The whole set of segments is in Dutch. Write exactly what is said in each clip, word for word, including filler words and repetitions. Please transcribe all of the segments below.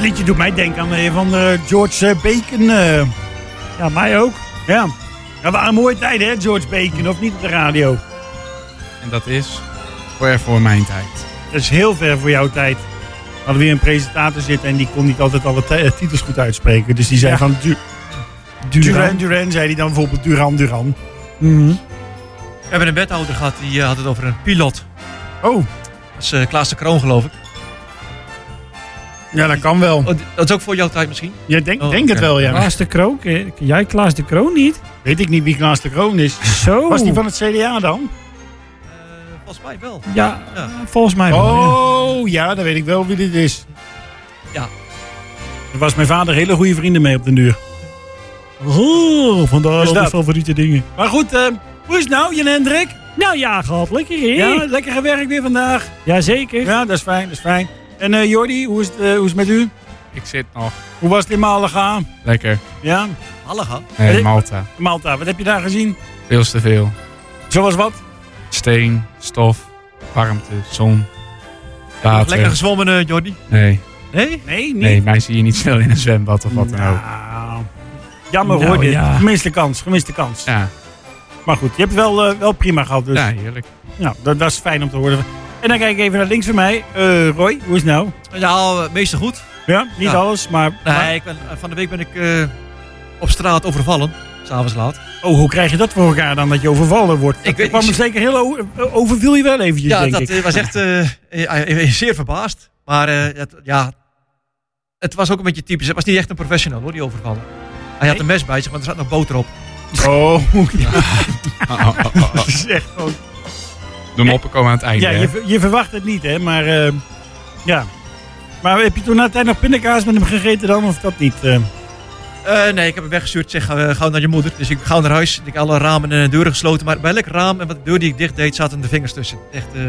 liedje doet mij denken aan de van uh, George Bacon. Uh. Ja, mij ook. Ja. Dat waren mooie tijden, hè, George Bacon, of niet op de radio? En dat is ver voor mijn tijd. Dat is heel ver voor jouw tijd. We hadden weer een presentator zitten en die kon niet altijd alle t- titels goed uitspreken. Dus die zei ja. van du- Duran. Duran Duran, zei hij dan bijvoorbeeld Duran Duran. Mm-hmm. We hebben een wethouder gehad, die uh, had het over een pilot. Oh. Dat is uh, Klaas de Kroon, geloof ik. Ja, dat kan wel. Oh, dat is ook voor jouw tijd misschien? Ja, denk, oh, denk okay. het wel, ja. Klaas de Kroon? Ken jij Klaas de Kroon niet? Weet ik niet wie Klaas de Kroon is. Zo. Was die van het C D A dan? Uh, volgens mij wel. Ja, ja. volgens mij wel. Oh, ja. ja, dan weet ik wel wie dit is. Ja. Er was mijn vader hele goede vrienden mee op de duur. Oh, vandaar al die favoriete dingen. Maar goed, uh, hoe is het nou, Jan Hendrik? Nou ja, gaat lekker, hè? Ja, lekker gewerkt weer vandaag. Jazeker. Ja, dat is fijn, dat is fijn. En uh, Jordi, hoe is, het, uh, hoe is het met u? Ik zit nog. Hoe was het in Malaga? Lekker. Ja? Malaga? Nee, Malta. Malta, wat heb je daar gezien? Veel te veel. Zoals wat? Steen, stof, warmte, zon, water. Lekker gezwommen, uh, Jordi? Nee. Nee? Nee, niet. Nee, mij zie je niet snel in een zwembad of wat dan ook. Nou, jammer nou, hoor dit. Ja. Gemiste kans, gemiste kans. Ja. Maar goed, je hebt het wel, uh, wel prima gehad dus. Ja, heerlijk. Nou, dat, dat is fijn om te horen. En dan kijk ik even naar links van mij. Uh, Roy, hoe is het nou? Ja, meestal goed. Ja, niet ja. alles, maar... Nee, maar... ik ben, van de week ben ik uh, op straat overvallen. S'avonds laat. Oh, hoe krijg je dat voor elkaar dan, dat je overvallen wordt? Ik weet, kwam ik... zeker heel over, overviel je wel eventjes, ja, denk dat, ik. Ja, dat was echt uh, uh, zeer verbaasd. Maar uh, het, ja, het was ook een beetje typisch. Het was niet echt een professional hoor, die overvallen. Hij had een mes bij zich, maar er zat nog boter op. Oh, ja. oh, oh, oh, oh. Dat is echt gewoon... De moppen komen aan het einde. Ja, je, je verwacht het niet, hè, maar... Uh, ja. Maar heb je toen na de tijd nog pindakaas met hem gegeten dan, of dat niet? Uh? Uh, nee, ik heb hem weggestuurd. Zeg, uh, gauw naar je moeder. Dus ik ga naar huis. Ik heb alle ramen en deuren gesloten. Maar bij elk raam en wat de deur die ik dicht deed, zaten de vingers tussen. Echt, uh,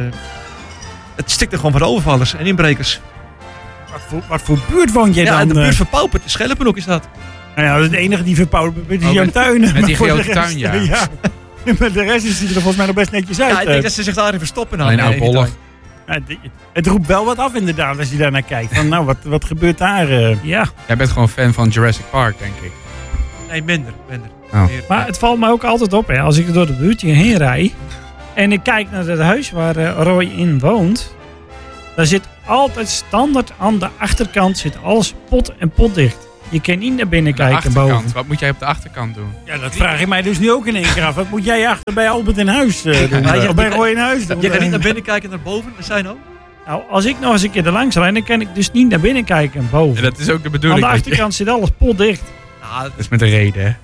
het stikte gewoon van de overvallers en inbrekers. Wat voor, wat voor buurt woon jij ja, dan? Ja, de buurt uh... verpauperd. Schelpenhoek is dat. Nou ja, dat is het enige die verpauperd is oh, jouw tuin. Met die grote tuin, ja. ja. Maar de rest ziet er volgens mij nog best netjes uit. Ja, ik denk dat ze zich daarin verstoppen. Nou, Alleen oudbollig. Ja, het roept wel wat af inderdaad als je daar naar kijkt. Van, nou, wat, wat gebeurt daar? Uh? Ja. Jij bent gewoon fan van Jurassic Park, denk ik. Nee, minder. minder. Oh. Maar het valt me ook altijd op, hè, als ik door de buurt heen rijd en ik kijk naar het huis waar uh, Roy in woont, daar zit altijd standaard aan de achterkant zit alles pot en potdicht. Je kan niet naar binnen kijken boven. Wat moet jij op de achterkant doen? Ja, dat vraag ik mij dus nu ook in één keer af. Wat moet jij achter bij Albert in huis uh, doen? Ja, of bij Roy in huis doen? Je kan niet naar binnen kijken naar boven, dat zijn ook. Nou, als ik nog eens een keer er langs rijd, dan kan ik dus niet naar binnen kijken boven. Ja, dat is ook de bedoeling. Aan de achterkant zit alles potdicht. Nou, dat is met een reden, hè?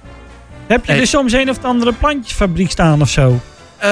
Heb je hey. er soms een of andere plantjesfabriek staan of zo? Uh,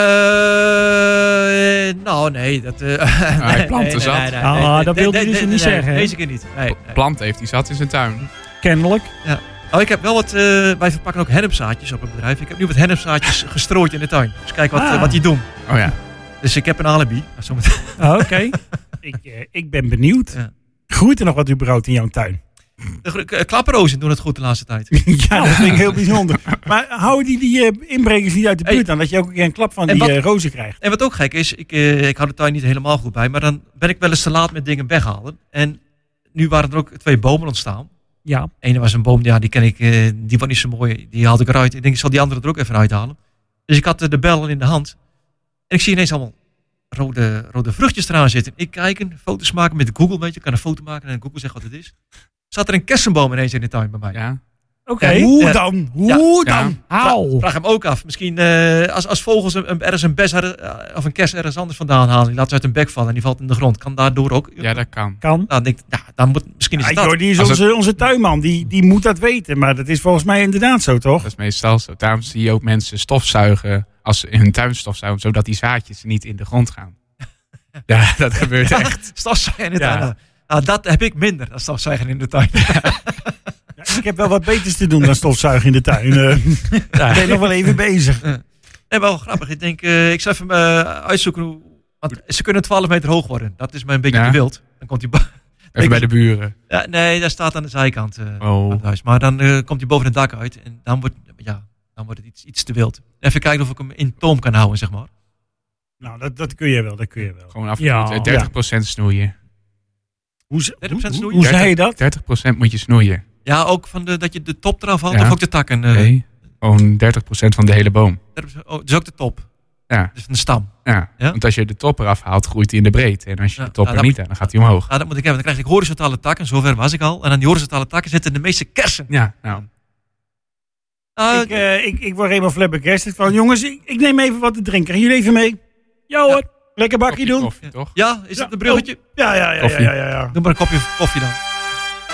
nou, nee. Dat, uh, ah, nee, planten nee, zat. Nee, nee, ah, nee, dat nee, wilde nee, je dus nee, niet nee, zeggen. Nee, deze keer niet. Nee, nee. Plant heeft hij zat in zijn tuin. Kennelijk. Ja. Oh, ik heb wel wat, uh, wij verpakken ook hennepzaadjes op het bedrijf. Ik heb nu wat hennepzaadjes gestrooid in de tuin. Dus kijk wat, ah. uh, wat die doen. Oh ja. Dus ik heb een alibi. Oh, oké. Okay. ik, uh, ik ben benieuwd. Ja. Groeit er nog wat überhaupt in jouw tuin? De klapperrozen doen het goed de laatste tijd. Ja, dat vind ik heel bijzonder. Maar houden die, die uh, inbrekers niet uit de buurt hey. aan? Dat je ook een keer een klap van en die wat, uh, rozen krijgt. En wat ook gek is, ik, uh, ik hou de tuin niet helemaal goed bij. Maar dan ben ik wel eens te laat met dingen weghalen. En nu waren er ook twee bomen ontstaan. Ja. Ene was een boom, ja, die ken ik, uh, die was niet zo mooi. Die haalde ik eruit. Ik denk, ik zal die andere er ook even uithalen. Dus ik had uh, de bel in de hand. En ik zie ineens allemaal rode, rode vruchtjes eraan zitten. Ik kijk, foto's maken met Google, weet je. Ik kan een foto maken en Google zegt wat het is. Zat er een kersenboom ineens in de tuin bij mij. Ja. Oké. Okay. Hoe ja. dan? Hoe ja. dan? Ja. Haal. Vraag hem ook af. Misschien uh, als, als vogels een, een, ergens een bes hadden, uh, of een kers ergens anders vandaan halen. Die laten ze uit een bek vallen en die valt in de grond. Kan daardoor ook? Ja, dat kan. Kan. Nou, denk, ja, dan moet, misschien is het ja, dat. Joh, die is onze, onze tuinman. Die, die moet dat weten. Maar dat is volgens mij inderdaad zo, toch? Dat is meestal zo. Daarom zie je ook mensen stofzuigen als ze in hun tuin stofzuigen. Zodat die zaadjes niet in de grond gaan. Ja, dat gebeurt ja, echt. Stofzuigen in de tuin. Ja. Nou, dat heb ik minder dan stofzuigen in de tuin. Ja, ik heb wel wat beters te doen dan stofzuigen in de tuin. Uh, ja. Ik ben nog wel even bezig. Ja. Nee, wel grappig. Ik denk, uh, ik zal even uh, uitzoeken hoe... Want ze kunnen twaalf meter hoog worden. Dat is mij een beetje ja. te wild. Dan komt hij... Even bij de buren. Ja, nee, dat staat aan de zijkant uh, oh. van het huis. Maar dan uh, komt hij boven het dak uit. En dan wordt, ja, dan wordt het iets, iets te wild. Even kijken of ik hem in toom kan houden, zeg maar. Nou, dat, dat kun je wel. Dat kun je wel. Gewoon af en ja. toe dertig procent snoeien. Hoe, ze- dertig hoe, procent hoe, snoeien? hoe zei je dat? dertig procent moet je snoeien. Ja, ook van de, dat je de top eraf haalt Ja. of ook de takken? eh, Nee, gewoon dertig procent van de hele boom. dertig procent Oh, dus ook de top. Ja, Dus van de stam. ja. Ja? Want als je de top eraf haalt, groeit hij in de breedte. En als je Ja. de top Ja, er dat niet moet- aan, dan gaat hij omhoog. Ah, dat moet ik hebben. Dan krijg ik horizontale takken. Zover was ik al. En aan die horizontale takken zitten de meeste kersen. Ja, nou. Ah, Ik, eh, ik, ik word helemaal flabbergasted van, jongens, ik, ik neem even wat te drinken. Gaan jullie even mee? Ja hoor, lekker bakje Koffie, doen. koffie, toch? ja, is dat een bruggetje? Ja, ja, ja, ja, Koffie. ja, ja, ja. Doe maar een kopje koffie dan.